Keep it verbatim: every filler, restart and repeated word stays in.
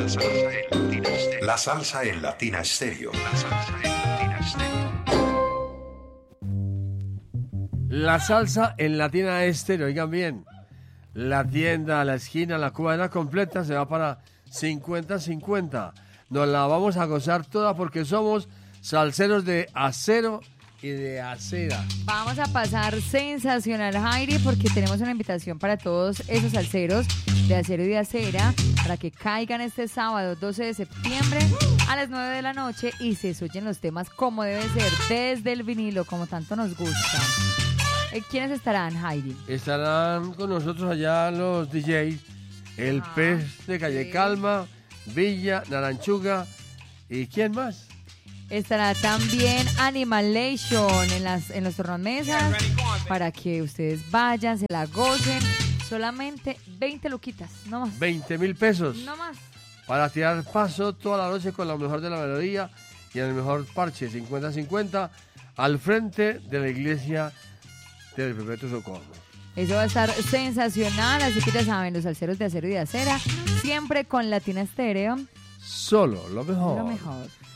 salsa en Latina Stereo. La salsa en Latina Stereo. La salsa en Latina Stereo. La salsa en Latina Stereo. Oigan bien, la tienda, la esquina, la cuadra completa se va para cincuenta cincuenta. Nos la vamos a gozar toda porque somos salseros de acero y de acera. Vamos a pasar sensacional, Jairi, porque tenemos una invitación para todos esos salseros de acero y de acera para que caigan este sábado doce de septiembre a las nueve de la noche y se oyen los temas como debe ser, desde el vinilo, como tanto nos gusta. ¿Quiénes estarán, Jairi? Estarán con nosotros allá los D Js, el Ah, Pez de Calle sí. Calma, Villa, Naranchuga y ¿quién más? Estará también Animalation en, las, en los tornamesas para que ustedes vayan, se la gocen. Solamente veinte luquitas, no más. veinte mil pesos. No más. Para tirar paso toda la noche con lo mejor de la melodía y el mejor parche, cincuenta cincuenta, al frente de la iglesia del Perpetuo Socorro. Eso va a estar sensacional, así que ya saben, los salseros de acero y de acera, siempre con Latina Stereo. Solo lo mejor. Lo mejor.